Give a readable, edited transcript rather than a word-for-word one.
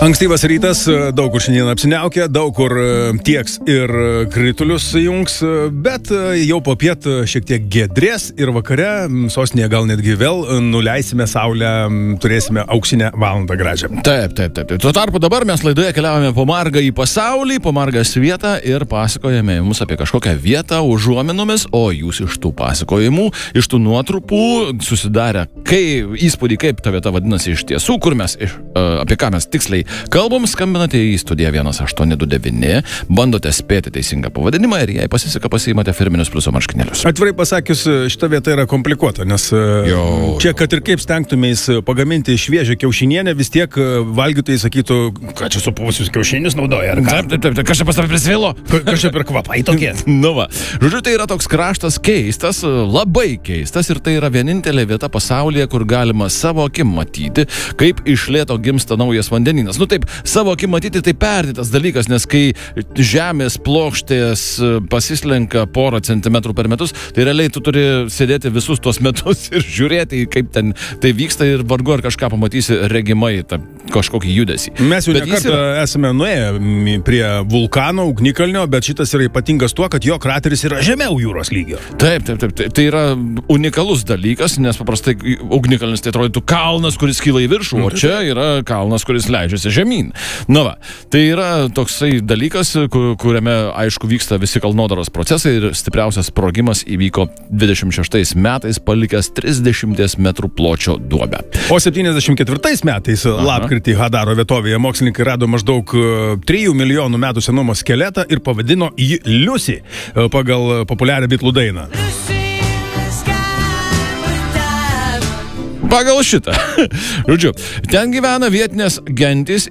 Ankstyvas rytas, daug kur šiandien apsiniaukia, daug kur tieks ir kritulius jungs, bet jau po piet šiek tiek giedrės ir vakare sostinėje gal netgi vėl nuleisime saulę, turėsime auksinę valandą gražią. Taip. Tuo tarpu dabar mes laidoje keliaujame po margą į pasaulį, po margą vietą ir pasakojame jums apie kažkokią vietą užuominomis, o jūs iš tų pasakojimų, iš tų nuotrupų susidarę įspūdį, kaip ta vieta vadinasi iš tiesų, kur mes, apie ką mes tiksliai kalbam, skambinate į studiją 1829, bandote spėti teisingą pavadinimą ir jei pasiseka, pasiimate firminius pliuso marškinėlius. Atvirai pasakius, šita vieta yra komplikuota, nes čia, kad ir kaip stengtumės pagaminti šviežią kiaušinienę, vis tiek valgytojai sakytų, ką čia supuvusius kiaušinius naudoja, ar ką? Taip, kas čia pas tave prisvilo? Kas čia per kvapai tokie? Nu va, žodžiu, tai yra toks kraštas keistas, labai keistas ir tai yra vienintelė vieta pasaulyje, kur galima savo akim matyti, kaip iš lėto gimsta naujas vandeninas. Nu taip, savo akim matyti tai perdėtas dalykas, nes kai žemės plokštės pasislenka porą centimetrų per metus, tai realiai tu turi sėdėti visus tuos metus ir žiūrėti, kaip ten tai vyksta ir vargu ar kažką pamatysi regimai, kažkokį judesį. Mes jau nekartą esame nuėję prie vulkano, ugnikalnio, bet šitas yra ypatingas tuo, kad jo krateris yra žemiau jūros lygio. Taip. Tai yra unikalus dalykas, nes paprastai ugnikalnis tai atrodytų kalnas, kuris kyla į viršų, o čia yra kalnas, kuris leidžiasi žemyn. Nu va, tai yra toksai dalykas, kuriame, aišku, vyksta visi kalnodaros procesai ir stipriausias sprogimas įvyko 26 metais, palikęs 30 metrų pločio duobę. O 74 metais lapkritį Hadaro vietovėje mokslininkai rado maždaug 3 milijonų metų senumo skeletą ir pavadino jį Lucy pagal populiarią Bitlų dainą. Pagal šitą. Žodžiu, ten gyvena vietinės gentys